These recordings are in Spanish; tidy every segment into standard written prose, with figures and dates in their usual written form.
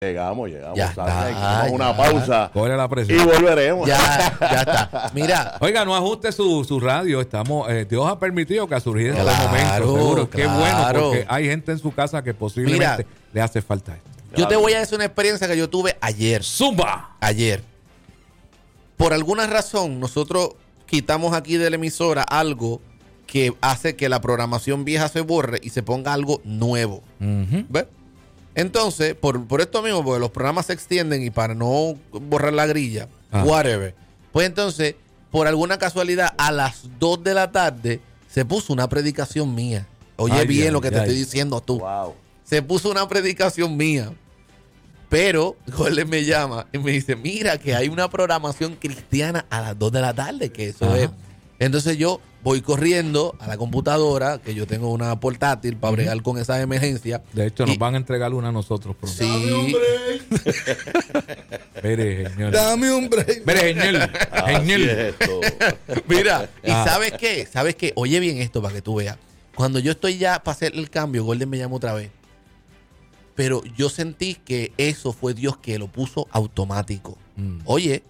Llegamos. Ya está, Una pausa. Coge la presión. Y volveremos. Ya está. Mira. Oiga, no ajuste su radio. Estamos, Dios ha permitido que ha surgido en este Claro, momento. Seguro. Qué bueno, claro. porque hay gente en su casa que posiblemente le hace falta esto. Yo te voy a decir una experiencia que yo tuve ayer. ¡Zumba! Ayer. Por alguna razón, nosotros quitamos aquí de la emisora algo que hace que la programación vieja se borre y se ponga algo nuevo. ¿Ves? Entonces, por esto mismo, porque los programas se extienden y para no borrar la grilla, whatever. Pues entonces, por alguna casualidad, a las 2 de la tarde se puso una predicación mía. Oye bien lo que te estoy diciendo tú. Wow. Se puso una predicación mía. Pero Jorge me llama y me dice, mira que hay una programación cristiana a las 2 de la tarde, que eso es. Entonces yo voy corriendo a la computadora, que yo tengo una portátil para bregar con esas emergencias. De hecho, nos van a entregar una a nosotros pronto. Sí. Dame un break. Mire, señor. Dame un break. Mire, señor. Así es esto. Mira, ¿y sabes qué? ¿Sabes qué? Oye bien esto para que tú veas. Cuando yo estoy ya para hacer el cambio, Golden me llama otra vez. Pero yo sentí que eso fue Dios que lo puso automático. Oye,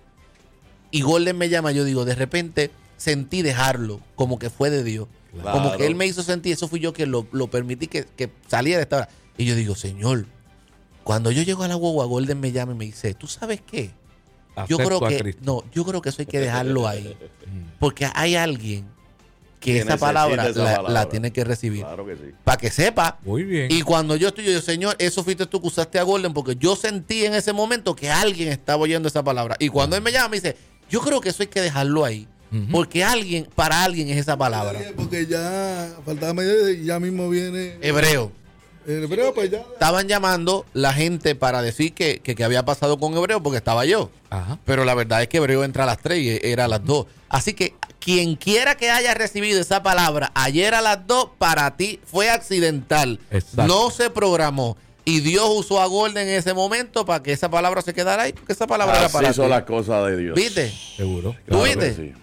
y Golden me llama, yo digo, de repente sentí dejarlo, como que fue de Dios. Claro. Como que Él me hizo sentir, eso fui yo que lo permití que saliera de esta hora. Y yo digo, Señor, cuando yo llego a la guagua, Golden me llama y me dice, ¿tú sabes qué? Yo creo que eso hay que dejarlo ahí. Porque hay alguien que esa palabra la tiene que recibir. Claro que sí. Para que sepa. Muy bien. Y cuando yo estoy, yo digo, Señor, eso fuiste tú que usaste a Golden, porque yo sentí en ese momento que alguien estaba oyendo esa palabra. Y cuando él me llama, me dice, yo creo que eso hay que dejarlo ahí. Porque para alguien es esa palabra. Porque ya faltaba media y ya mismo viene Hebreo. el hebreo, pues ya. Estaban llamando la gente para decir que había pasado con Hebreo porque estaba yo. Ajá. Pero la verdad es que Hebreo entra a las 3 y era a las 2. Así que quien quiera que haya recibido esa palabra ayer a las 2, para ti fue accidental. Exacto. No se programó. Y Dios usó a Golden en ese momento para que esa palabra se quedara ahí, porque esa palabra era para Así son ti. las cosas de Dios. ¿Viste? Seguro. ¿Tú Claro viste? que sí.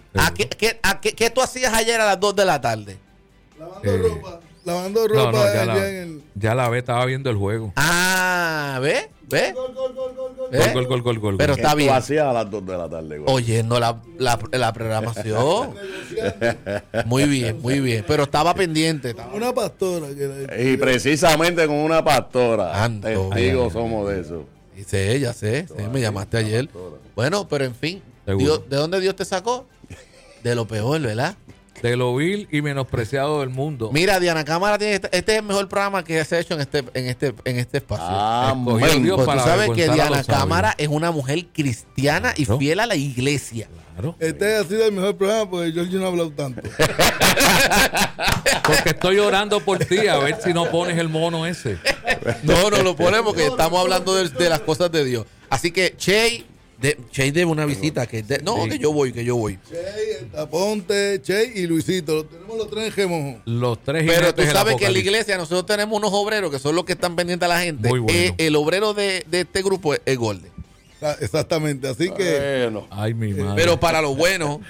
¿Qué tú hacías ayer a las 2 de la tarde? Lavando ropa. Lavando ropa. No, ya ya la ve, estaba viendo el juego. Ah, ¿ves? ¿Ves? Gol. ¿Ves? Gol. Pero ¿Qué está tú bien. hacías a las 2 de la tarde, güey? Oyendo la programación. Muy bien. Pero estaba pendiente. Una pastora. Y precisamente con una pastora. Ando. Testigos somos de eso. Ya sé, me llamaste ayer. Bueno, pero en fin, Seguro. ¿de dónde Dios te sacó? De lo peor, ¿verdad? De lo vil y menospreciado del mundo. Mira, Diana Cámara tiene este es el mejor programa que se ha hecho en este espacio. Escogió Dios Pues tú para sabes que avergonzar a Diana los sabios. Cámara es una mujer cristiana y Claro. fiel a la iglesia. Claro. Este ha sido el mejor programa porque George no ha hablado tanto. Porque estoy orando por ti a ver si no pones el mono ese. No lo ponemos porque estamos hablando de las cosas de Dios. Así que Che debe una visita. Que yo voy. Che, Taponte, Che y Luisito. Tenemos los tres en Gemojo. Los tres Pero tú jinetes del sabes que en la Apocalipsis. iglesia nosotros tenemos unos obreros que son los que están pendientes a la gente. Muy bueno. El obrero de este grupo es Golden. Exactamente. Así que Bueno. Ay, mi madre. Pero para lo bueno.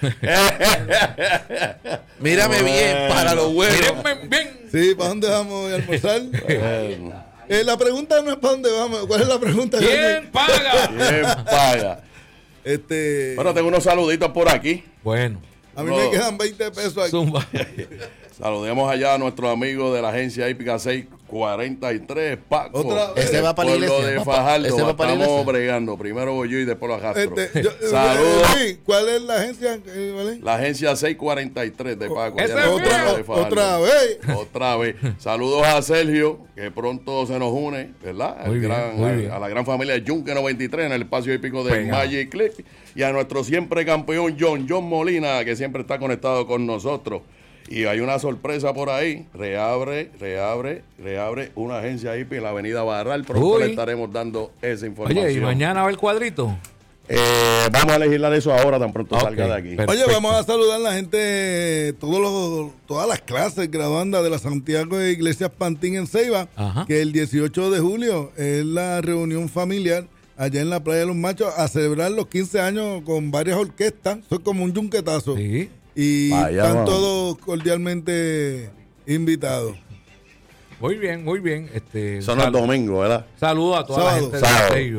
Mírame bien, para lo bueno. Mírenme bien. sí, ¿para dónde vamos a almorzar? Bueno. La pregunta no es para dónde vamos. ¿Cuál es la pregunta? ¿Quién paga? ¿Quién paga? Bueno, tengo unos saluditos por aquí. Bueno, A mí me quedan 20 pesos aquí. zumba. Saludemos allá a nuestros amigos de la agencia Hípica 643, Paco. Otra vez. Ese va para la Pueblo iglesia. de Fajardo. Ese va para la Estamos iglesia. bregando. Primero voy yo y después lo arrastro. Saludos. Saludos. ¿Cuál es la agencia? ¿Vale? La agencia 643 de Paco. Ese allá en el es pueblo mío. de Fajardo. Otra vez. Otra vez. Saludos a Sergio, que pronto se nos une, ¿verdad? Muy bien, muy bien. A la gran familia de Yunque 93 en el espacio hípico de Pegado. Magic Clip. Y a nuestro siempre campeón John Molina, que siempre está conectado con nosotros. Y hay una sorpresa por ahí. Reabre una agencia hippie en la avenida Barral. Pronto Uy. le estaremos dando esa información. Oye, ¿y mañana va el cuadrito? Vamos a legislar eso ahora, tan pronto Ok, salga de aquí. perfecto. Oye, vamos a saludar a la gente, todas las clases graduandas de la Santiago de Iglesias Pantín en Ceiba, Ajá. que el 18 de julio es la reunión familiar allá en la Playa de los Machos a celebrar los 15 años con varias orquestas. Eso es como un yunquetazo. Sí. Y Vaya, están vamos. todos cordialmente invitados. Muy bien, muy bien. Son los domingos, ¿verdad? Saludos a toda la Sábado. gente de Sábado. Atillo.